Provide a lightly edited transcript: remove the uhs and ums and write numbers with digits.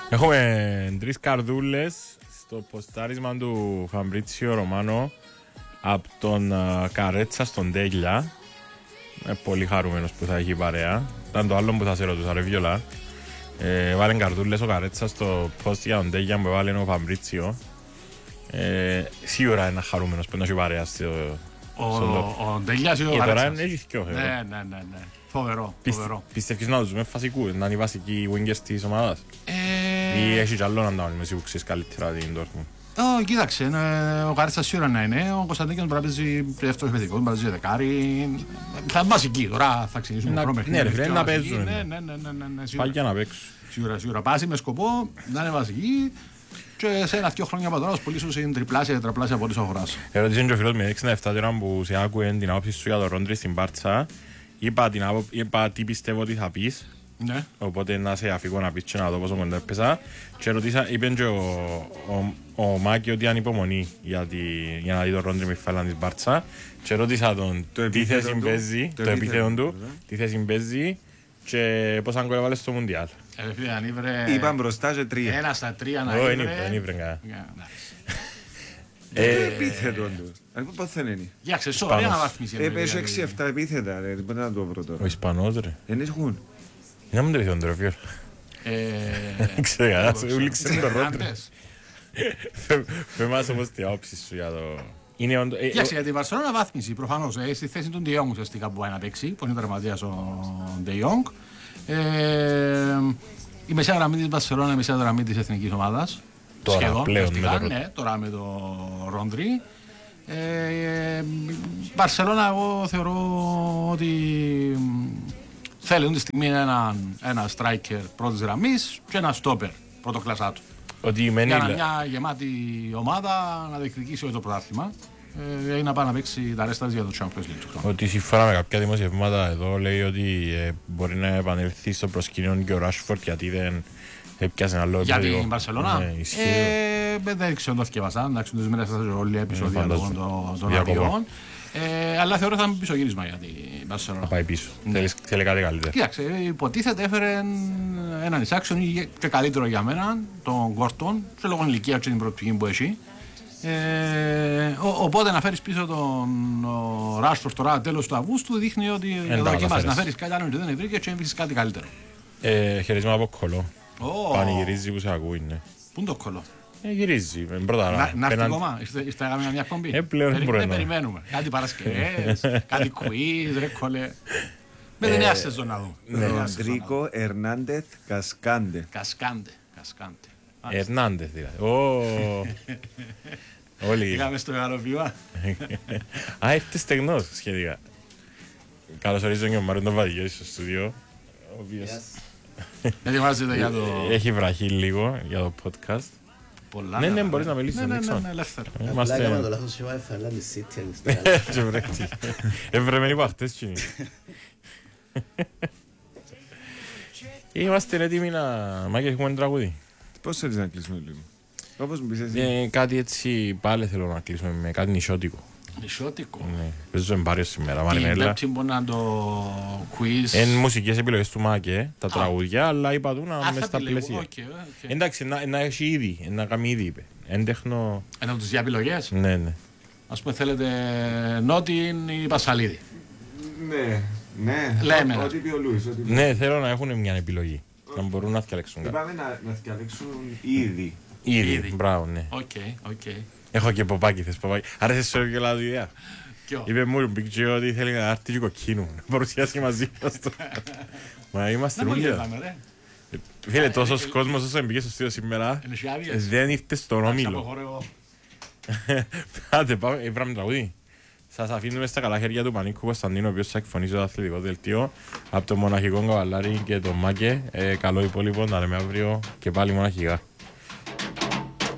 Έχουμε 3 καρδούλες στο ποστάρισμα του Φαμπρίτσιο Ρωμάνο από τον Καρέτσα στον Τέλια. Πολύ χαρούμενος που θα έχει παρέα. Ήταν το άλλο που θα σε ρωτούσα ρε Βιολά. Βάλεν καρδούλες ο Καρέτσα στο post για τον Τέλια που βάλεν ο Φαμπρίτσιο. Σίγουρα είναι χαρούμενος που να έχει παρέα ο Τέλιας ή ο Καρέτσας. Τώρα είναι έχει πιο Ναι. Φοβερό. Πιστεύεις να τους δούμε βασικού, να είναι οι βασικοί wingers της ομάδας? Ή έχει κι άλλο να τα βάλουμε εσύ που ξέρεις καλύτερα την Dortmund? Κοίταξε, ο Καρέτσας σίγουρα να είναι, ο Κωνσταντίνος μπορεί να παίζει δεύτερο επιθετικό, μπορεί να παίζει δεκάρι. Θα είναι βασική, τώρα θα ξεκινήσουμε το Ναι ρε φίλε, να παίζουν. Ναι, Πάει για να παίξουν. Σίγουρα, πάση με σκοπό να είναι βασική. Και σε 1-2 χρόνια από τώρα, πολύ ίσως είναι τριπλάσια, τετραπλάσια από ό,τι αγοράσω. Ερώτησε και ο φίλος μου, 6-7 τώρα που σε άκουε την άποψη σου για τον Ρόντρι στην Μπάρτσα. Είπα τι πιστεύω ότι θα πεις. Ναι. Οπότε να σε αφηγώ να πεις και να δω πόσο κοντά έπαιζα. Και ρωτήσα, είπε και ο Μάκη ότι ανυπομονεί για να δει τον Ρόντρι με φάλαν της Μπάρτσα. Και ρώτησα τον τι θέση παίζει, το επίθετο του, τι θέση παίζει και πώς αν έβαλε στο Μουντιάλ. Είπαν μπροστά και 3. 1 στα 3 να ήβρε. Δεν ήβρε κανένα. Το επίθετο του. Πώς δεν είναι? Για ξέρεις, ωραία αναβάθμιση. Έπαιζε 6-7 επίθετα, μπορεί να το βρω τώρα. Ο Ισπανός ρε. Δεν έχουν. Να μην το ήθελα τον Ροφιόλ. Δεν ξέρω κανένας, ούλοι ξέρουν τον Ρόντρι. Φεμάς όμως την άποψη σου για το... Κοίταξε, για την Βαρσελόνα αναβάθμιση προφανώς. Στη θέση του De Jong ουσιαστικά που πάει να παίξει, που είναι τερματίας ο De Jong. Η μεσαία γραμμή της Βαρσελόνα είναι η μεσαία γραμμή της εθνικής ομάδας. Τώρα πλέον με το ναι, τώρα με το Ρόντρι. Βαρσελόνα εγώ θεωρώ ότι θέλει τη στιγμή ένα striker πρώτης γραμμής και ένα stopper πρωτοκλασσά του. Για μια γεμάτη ομάδα να διεκδικήσει όλο το πρωτάθλημα ή να πάει να παίξει τα ρέστα για το Champions League. Ότι σύμφωνα με κάποια δημοσιεύματα εδώ λέει ότι μπορεί να επανέλθει στο προσκήνιο και ο Ράσφορντ γιατί δεν έπιασε ένα λόγο. Για την Μπαρσελόνα δεν ξέρω το θυκευασά, εντάξει τους μέρες θα όλοι επεισόδια των αδειών. Αλλά θεωρώ ότι θα είναι πισωγύρισμα για την Μπαρσελόνα. Θα πάει πίσω. Θέλει κάτι καλύτερο. Κοίταξε, υποτίθεται έφερε έναν εισάξιον και καλύτερο για μένα, τον Γκόρτον, σε λόγω ηλικία και την προοπτική που έχει. Οπότε να φέρεις πίσω τον Ράσφορντ τώρα τέλος του Αυγούστου δείχνει ότι δοκιμάζεις να φέρεις κάτι άλλο και δεν βρήκε και έμφυσες κάτι καλύτερο. Χαιρετισμό από Κολό. Πανηγυρίζει που σε ακούει. Πού είναι το Κολό? Γυρίζει. Να έρθει κομμά, ήρθε να κάνουμε μια εκπομπή. Δεν περιμένουμε. Κάτι Παρασκευές, κάτι quiz, ρε κολέ. Με την νέα σεζόν να δούμε. Ροντρίκο Ερνάντεθ Κασκάντε. Κασκάντε. Ερνάντεθ δηλαδή. Όλοι. Είχαμε στο αεροβιβά. Α, είστε στεγνός σχετικά. Καλώς ορίζω και ο Μάριο τον Βαδιγιώτη στο στούντιο. Ετοιμάζεται για το... Έχει βραχεί λίγο για το podcast. Ναι, μπορείς να μιλήσεις. Ναι, ελεύθερα. Απλά έκαμε το λάθος και βάει φαλά τη City. Και βρέχτη. Ευρεμένοι παχτές κοινοί. Είμαστε έτοιμοι να... Μάκη, έχουμε τραγούδι. Πώς θέλεις να κλείσουμε λίγο? Όπως μου πεις εσύ. Κάτι έτσι πάλι θέλω να κλείσουμε με κάτι νησιώτικο. Νησιώτικο. Παίζω εμπάριο σήμερα. Την Πέπτη μπορεί να το quiz. Είναι μουσικές επιλογές του Μάκε, τα τραγούδια, αλλά είπα του να μες στα πλαίσια. Εντάξει, να έχει ήδη, να κάνει ήδη είπε. Έντεχνο... Ένα από τις δύο επιλογές. Ναι. Ας πούμε θέλετε Νότιν ή Πασχαλίδη. Ναι. Λέμε. Ό,τι πει ο Λούις. Ναι, θέλω να έχουν μια επιλογή. Να μπορούν να διαλέξουν κάτι. Είπαμε να διαλέξουν ήδη. Ήδη, μπράβο, ναι. Οκ. Έχω και ποπάκι, θες ποπάκι. Άρεσε σου και λάδι ιδέα. Είπε μου ο Big G ότι θέλει να έρθει και κοκκίνου. Να παρουσιάσει μαζί μας το. Μα είμαστε ρούλια. Φίλε, τόσος κόσμος όσο μπήκε στο στήριο σήμερα δεν ήρθε στον όμιλο. Άντε πάμε, βράμε τραγούδι. Σας αφήνουμε στα καλά χέρια του Πανίκου Κωνσταντίνου, ο οποίος θα εκφωνήσει το αθλητικό δελτίο από το Μοναχικό Καβαλάρι και το Μάκε. Καλό υπόλοιπο, να λέμε αύριο και πάλι μοναχικά.